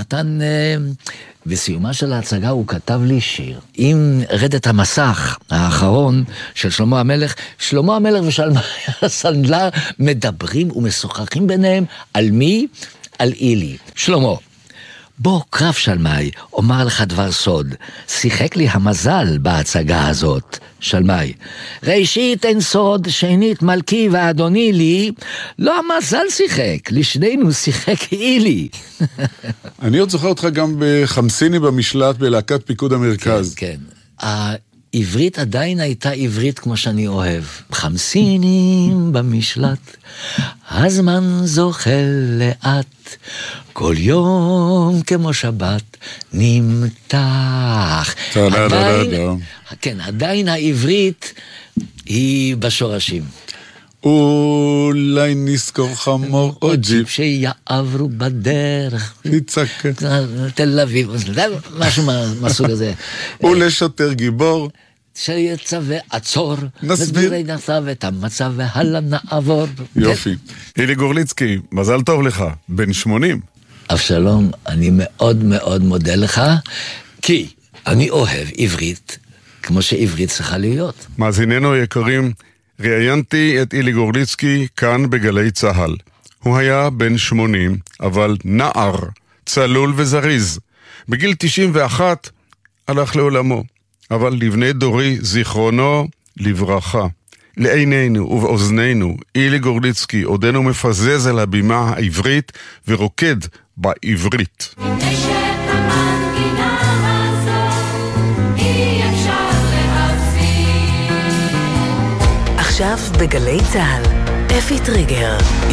נתן, בסיומה של ההצגה הוא כתב לי שיר. אם רדת המסך האחרון של שלמה המלך, שלמה המלך ושלמה הסנדלר מדברים ומשוחחים ביניהם על מי? על אילי. שלמה, בוא קרב שלמי, אומר לך דבר סוד, שיחק לי המזל בהצגה הזאת. שלמי, ראשית אין סוד, שנית מלכי ואדוני לי, לא המזל שיחק, לשנינו שיחק אילי. אני עוד זוכר אותך גם בחמסיני במשלט בלהקת פיקוד המרכז. כן, כן. העברית עדיין הייתה עברית כמו שאני אוהב. חמסינים במשלט, הזמן זוחל לאט, כל יום כמו שבת נמתח. כן, עדיין העברית היא בשורשים. אולי נזכור חמור או ג'יפ שיעברו בדרך יצק תל אביב, משהו מהסוג הזה. ולשוטר גיבור שיצא ועצור, נסביר את המצב והלאה נעבור. יופי. אילי גורליצקי, מזל טוב לך, בן 80. אבשלום, אני מאוד מאוד מודה לך, כי אני אוהב עברית כמו שעברית צריכה להיות. מאזיננו יקרים, ראיינתי את אילי גורליצקי כאן בגלי צהל. הוא היה בן 80, אבל נער, צלול וזריז. בגיל 91 הלך לעולמו, אבל לבני דורי זיכרונו לברכה. לעינינו ובאוזנינו, אילי גורליצקי עודנו מפזז על הבימה העברית ורוקד בעברית. עכשיו בגלי צהל, אפי טריגר.